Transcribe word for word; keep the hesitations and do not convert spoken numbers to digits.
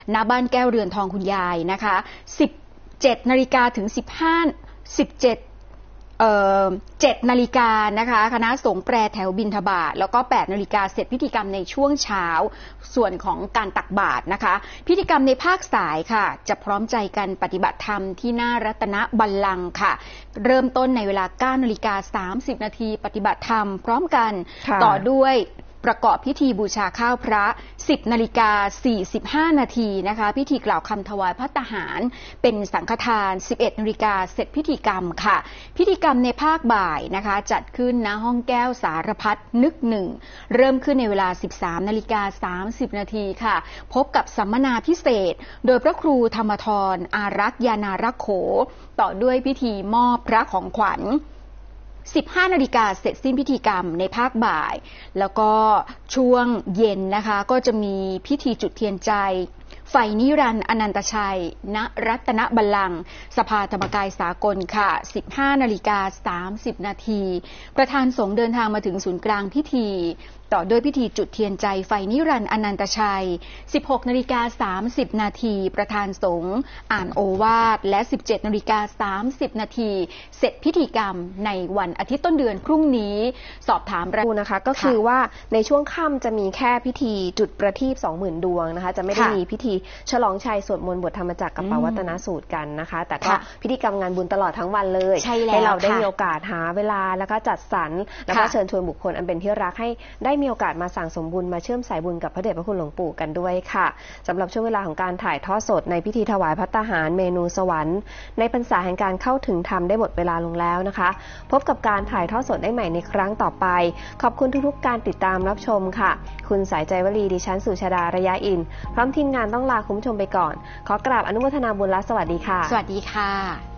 ณบ้านแก้วเรือนทองคุณยายนะคะสิบเจ็ดนาฬิกาถึงสิบห้า สิบเจ็ดเอ่อเจ็ดนาฬิกานะคะคณะสงฆ์แปรแถวบิณฑบาตแล้วก็แปดนาฬิกาเสร็จพิธีกรรมในช่วงเช้าส่วนของการตักบาตรนะคะพิธีกรรมในภาคสายค่ะจะพร้อมใจกันปฏิบัติธรรมที่หน้ารัตนบัลลังก์ค่ะเริ่มต้นในเวลา เก้านาฬิกาสามสิบนาทีปฏิบัติธรรมพร้อมกันต่อด้วยประกอบพิธีบูชาข้าวพระ สิบนาฬิกาสี่สิบห้านาทีนะคะพิธีกล่าวคำถวายภัตตาหารเป็นสังฆทาน สิบเอ็ดนาฬิกาเสร็จพิธีกรรมค่ะพิธีกรรมในภาคบ่ายนะคะจัดขึ้นณห้องแก้วสารพัดนึกหนึ่งเริ่มขึ้นในเวลา สิบสามนาฬิกาสามสิบนาทีค่ะพบกับสัมมนาพิเศษโดยพระครูธรรมธรอารักษ์ยานารักโขต่อด้วยพิธีมอบพระของขวัญสิบห้านาฬิกาเสร็จสิ้นพิธีกรรมในภาคบ่ายแล้วก็ช่วงเย็นนะคะก็จะมีพิธีจุดเทียนใจไฟนิรันดร์อนันตชัยณรัตนบัลลังก์สภาธรรมกายสากลค่ะ สิบห้านาฬิกาสามสิบนาทีประธานสงฆ์เดินทางมาถึงศูนย์กลางพิธีต่อด้วยพิธีจุดเทียนใจไฟนิรันดร์อนันตชัย สิบหกนาฬิกาสามสิบนาทีประธานสงฆ์อ่านโอวาทและ สิบเจ็ดนาฬิกาสามสิบนาทีเสร็จพิธีกรรมในวันอาทิตย์ต้นเดือนพรุ่งนี้สอบถามรายนะคะก็คือว่าในช่วงค่ำจะมีแค่พิธีจุดประทีป สองหมื่น ดวงนะคะจะไม่ได้มีพิธีฉลองชัยสวดมนต์บทธรรมจักรกับปวัตนสูตรกันนะคะแต่ก็พิธีกรรมงานบุญตลอดทั้งวันเลยให้เราได้มีโอกาสหาเวลาแล้วก็จัดสรรแล้วก็เชิญชวนบุคคลอันเป็นที่รักให้ได้มีโอกาสมาสั่งสมบุญมาเชื่อมสายบุญกับพระเดชพระคุณหลวงปู่กันด้วยค่ะสำหรับช่วงเวลาของการถ่ายทอดสดในพิธีถวายภัตตาหารเมนูสวรรค์ในพรรษาแห่งการเข้าถึงธรรมได้หมดเวลาลงแล้วนะคะพบกับการถ่ายทอดสดได้ใหม่ในครั้งต่อไปขอบคุณทุกๆการติดตามรับชมค่ะคุณสายใจวลีดิฉันสุชาดาระยะอินพร้อมทีมงานต้องลาคุณผู้ชมไปก่อนขอกราบอนุโมทนาบุญและสวัสดีค่ะสวัสดีค่ะ